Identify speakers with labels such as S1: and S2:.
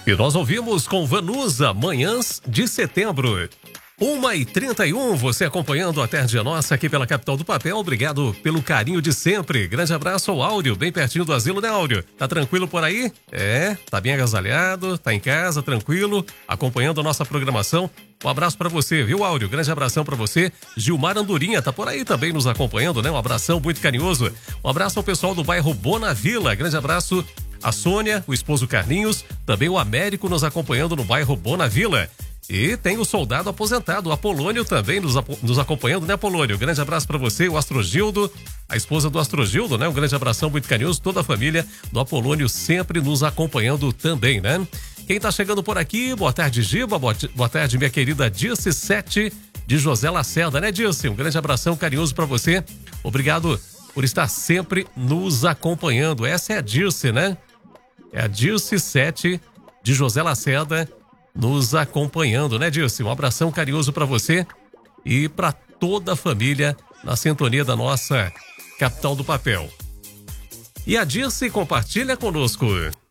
S1: E nós ouvimos com Vanusa, Manhãs de Setembro. 1h31, você acompanhando a Tarde Nossa aqui pela Capital do Papel. Obrigado pelo carinho de sempre. Grande abraço ao Áureo, bem pertinho do asilo, né, Áureo? Tá tranquilo por aí? Tá bem agasalhado, tá em casa, tranquilo, acompanhando a nossa programação. Um abraço pra você, viu, Áureo? Grande abração pra você. Gilmar Andorinha tá por aí também nos acompanhando, né? Um abração muito carinhoso. Um abraço ao pessoal do bairro Bonavila. Grande abraço a Sônia, o esposo Carlinhos, também o Américo nos acompanhando no bairro Bonavila. E tem o soldado aposentado, o Apolônio, também nos acompanhando, né, Apolônio? Grande abraço pra você, o Astrogildo, a esposa do Astrogildo, né? Um grande abração muito carinhoso, toda a família do Apolônio sempre nos acompanhando também, né? Quem tá chegando por aqui, boa tarde, Giba, boa tarde, minha querida Dirce 7 de José Lacerda, né, Dirce? Um grande abração carinhoso pra você, obrigado por estar sempre nos acompanhando. Essa é a Dirce, né? É a Dirce 7 de José Lacerda nos acompanhando, né, Dirce? Um abração carinhoso para você e para toda a família na sintonia da nossa Capital do Papel. E a Dirce compartilha conosco.